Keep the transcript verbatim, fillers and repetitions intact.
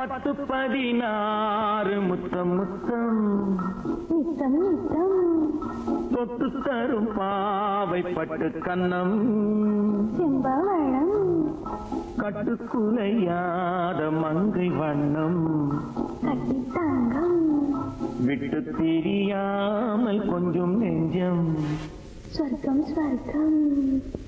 பத்து பதினாறு முத்தம் முத்தம் நித்தம் நித்தம் தொட்டு தரும் பாவை பட்டு கன்னம் செம்பவளம் கட்டுக்குலையாத மங்கை வண்ணம் கட்டி தங்கம் விட்டு தெரியாமல் கொஞ்சம் நெஞ்சம் சொர்க்கம் ஸ்வர்க்கம்